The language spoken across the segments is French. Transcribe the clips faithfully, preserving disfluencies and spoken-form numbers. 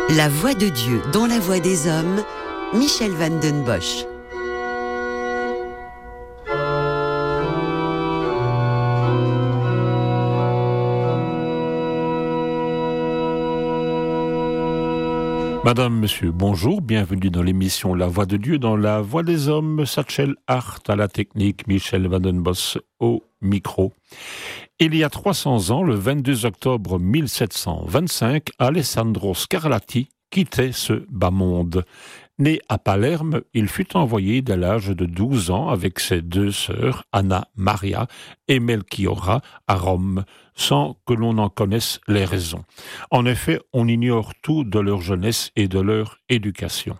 La voix de Dieu dans la voix des hommes, Michel Van den Bosch. Madame, Monsieur, bonjour, bienvenue dans l'émission La Voix de Dieu dans la Voix des Hommes, Satchel Hart à la technique, Michel Van den Bosch au micro. Il y a trois cents ans, le vingt-deux octobre mille sept cent vingt-cinq, Alessandro Scarlatti quittait ce bas monde. Né à Palerme, il fut envoyé dès l'âge de douze ans avec ses deux sœurs, Anna Maria et Melchiora, à Rome, sans que l'on en connaisse les raisons. En effet, on ignore tout de leur jeunesse et de leur éducation.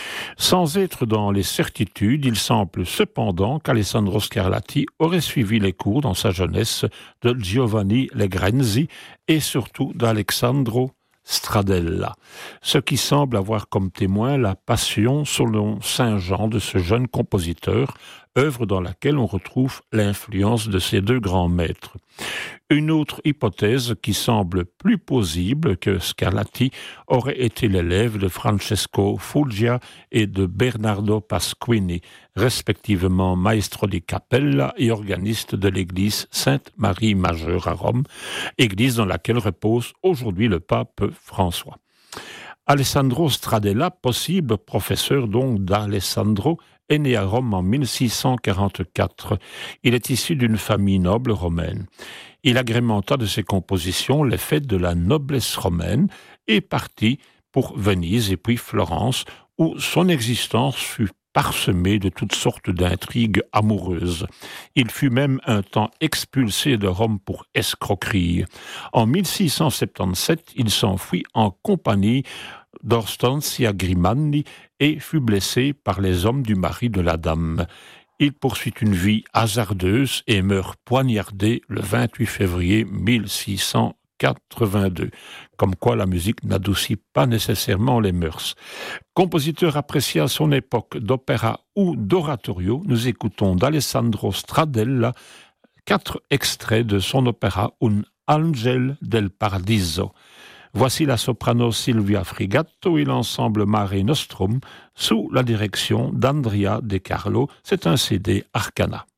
Sans être dans les certitudes, il semble cependant qu'Alessandro Scarlatti aurait suivi les cours dans sa jeunesse de Giovanni Legrenzi et surtout d'Alexandro Stradella, ce qui semble avoir comme témoin la passion selon saint Jean de ce jeune compositeur, œuvre dans laquelle on retrouve l'influence de ces deux grands maîtres. Une autre hypothèse qui semble plus plausible que Scarlatti aurait été l'élève de Francesco Foggia et de Bernardo Pasquini, respectivement maestro di cappella et organiste de l'église Sainte-Marie Majeure à Rome, église dans laquelle repose aujourd'hui le pape François. Alessandro Stradella, possible professeur donc d'Alessandro, est né à Rome en mille six cent quarante-quatre. Il est issu d'une famille noble romaine. Il agrémenta de ses compositions les fêtes de la noblesse romaine et partit pour Venise et puis Florence, où son existence fut parsemée de toutes sortes d'intrigues amoureuses. Il fut même un temps expulsé de Rome pour escroquerie. En mille six cent soixante-dix-sept, il s'enfuit en compagnie d'Orstantia Grimani et fut blessé par les hommes du mari de la dame. Il poursuit une vie hasardeuse et meurt poignardé le vingt-huit février mille six cent quatre-vingt-deux. Comme quoi la musique n'adoucit pas nécessairement les mœurs. Compositeur apprécié à son époque d'opéra ou d'oratorio, nous écoutons d'Alessandro Stradella quatre extraits de son opéra Un Angel del Paradiso. Voici la soprano Silvia Frigatto et l'ensemble Mare Nostrum sous la direction d'Andrea De Carlo. C'est un C D Arcana.